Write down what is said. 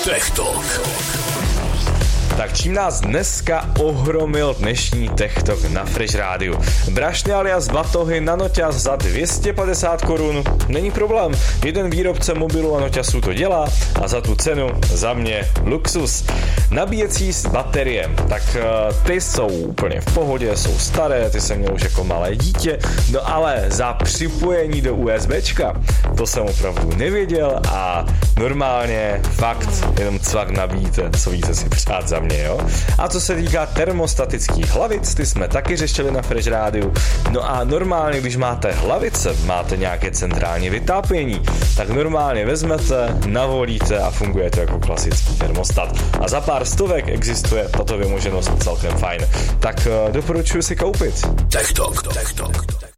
Tech Talk. Tak čím nás dneska ohromil dnešní Tech Talk na Fresh Rádiu? Brašny alias batohy na noťaz za 250 korun. Není problém, jeden výrobce mobilu a noťasů to dělá a za tu cenu za mě luxus. Nabíjecí s bateriem, tak ty jsou úplně v pohodě, jsou staré, ty jsem měl už jako malé dítě, no ale za připojení do USBčka, to jsem opravdu nevěděl a normálně fakt jenom cvak nabíjíte, co víte si přát za mě, jo. A co se týká termostatických hlavic, ty jsme taky řešili na Fresh Rádiu. No a normálně, když máte hlavice, máte nějaké centrální vytápění, tak normálně vezmete, navolíte a funguje to jako klasický termostat. A za pár stovek existuje tato vymoženost celkem fajn. Tak doporučuji si koupit. Tech Talk.